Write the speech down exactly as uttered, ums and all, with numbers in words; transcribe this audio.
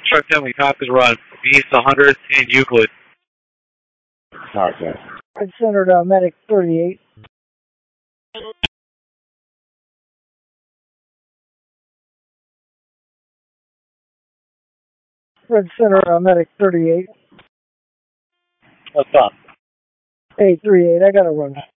Truck ten, we copy the run. East one hundred in Euclid. Okay. Red Center to Medic thirty-eight. Red Center to Medic thirty-eight. What's up? Hey, thirty-eight, I gotta run.